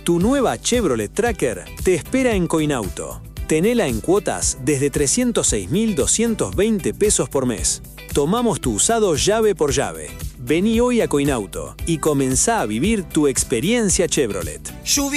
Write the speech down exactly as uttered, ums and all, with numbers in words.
Tu nueva Chevrolet Tracker te espera en Coinauto. Tenela en cuotas desde trescientos seis mil doscientos veinte pesos por mes. Tomamos tu usado llave por llave. Vení hoy a Coinauto y comenzá a vivir tu experiencia Chevrolet. Lluvia